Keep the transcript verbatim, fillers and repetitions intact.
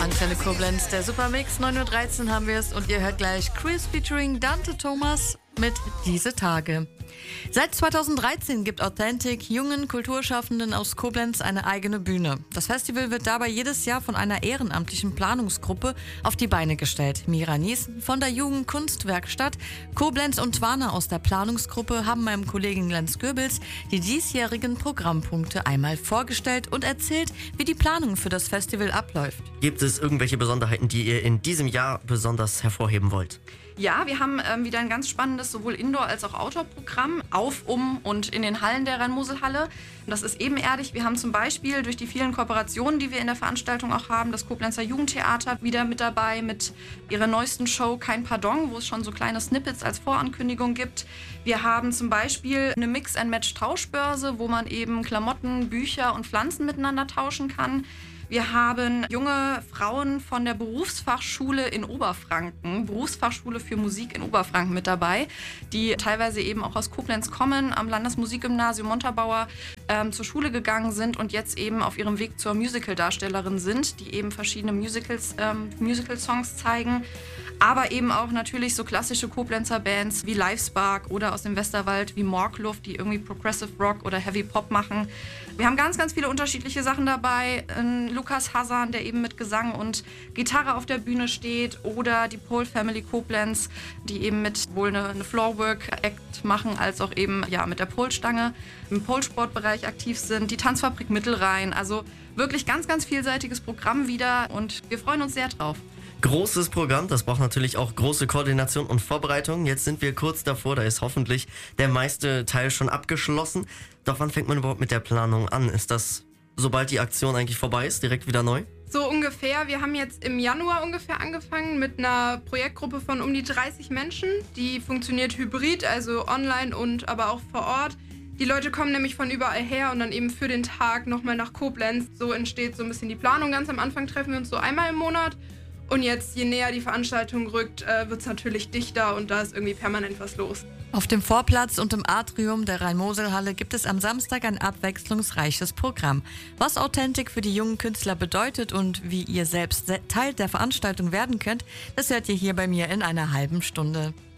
Antenne Koblenz, der Supermix, neun Uhr dreizehn haben wir es und ihr hört gleich Chris featuring Dante Thomas mit Diese Tage. Seit zweitausenddreizehn gibt Authentic jungen Kulturschaffenden aus Koblenz eine eigene Bühne. Das Festival wird dabei jedes Jahr von einer ehrenamtlichen Planungsgruppe auf die Beine gestellt. Mira Niesen von der Jugendkunstwerkstatt Koblenz und Twana aus der Planungsgruppe haben meinem Kollegen Lenz Goebbels die diesjährigen Programmpunkte einmal vorgestellt und erzählt, wie die Planung für das Festival abläuft. Gibt es irgendwelche Besonderheiten, die ihr in diesem Jahr besonders hervorheben wollt? Ja, wir haben ähm, wieder ein ganz spannendes sowohl Indoor- als auch Outdoor-Programm auf, um und in den Hallen der Rhein-Mosel-Halle. Und das ist ebenerdig. Wir haben zum Beispiel durch die vielen Kooperationen, die wir in der Veranstaltung auch haben, das Koblenzer Jugendtheater wieder mit dabei mit ihrer neuesten Show Kein Pardon, wo es schon so kleine Snippets als Vorankündigung gibt. Wir haben zum Beispiel eine Mix-and-Match-Tauschbörse, wo man eben Klamotten, Bücher und Pflanzen miteinander tauschen kann. Wir haben junge Frauen von der Berufsfachschule in Oberfranken, Berufsfachschule für Musik in Oberfranken mit dabei, die teilweise eben auch aus Koblenz kommen, am Landesmusikgymnasium Montabaur ähm, zur Schule gegangen sind und jetzt eben auf ihrem Weg zur Musicaldarstellerin sind, die eben verschiedene Musicals, ähm, Musical-Songs zeigen. Aber eben auch natürlich so klassische Koblenzer Bands wie Livespark oder aus dem Westerwald wie Morgluft, die irgendwie Progressive Rock oder Heavy Pop machen. Wir haben ganz, ganz viele unterschiedliche Sachen dabei. Ein Lukas Hassan, der eben mit Gesang und Gitarre auf der Bühne steht, oder die Pole Family Koblenz, die eben mit wohl eine, eine Floorwork-Act machen, als auch eben ja, mit der Polstange im Polsportbereich aktiv sind. Die Tanzfabrik Mittelrhein, also wirklich ganz, ganz vielseitiges Programm wieder und wir freuen uns sehr drauf. Großes Programm, das braucht natürlich auch große Koordination und Vorbereitung. Jetzt sind wir kurz davor, da ist hoffentlich der meiste Teil schon abgeschlossen. Doch wann fängt man überhaupt mit der Planung an? Ist das, sobald die Aktion eigentlich vorbei ist, direkt wieder neu? So ungefähr. Wir haben jetzt im Januar ungefähr angefangen mit einer Projektgruppe von um die dreißig Menschen. Die funktioniert hybrid, also online und aber auch vor Ort. Die Leute kommen nämlich von überall her und dann eben für den Tag nochmal nach Koblenz. So entsteht so ein bisschen die Planung. Ganz am Anfang treffen wir uns so einmal im Monat. Und jetzt, je näher die Veranstaltung rückt, äh, wird es natürlich dichter und da ist irgendwie permanent was los. Auf dem Vorplatz und im Atrium der Rhein-Mosel-Halle gibt es am Samstag ein abwechslungsreiches Programm. Was Authentic für die jungen Künstler bedeutet und wie ihr selbst Teil der Veranstaltung werden könnt, das hört ihr hier bei mir in einer halben Stunde.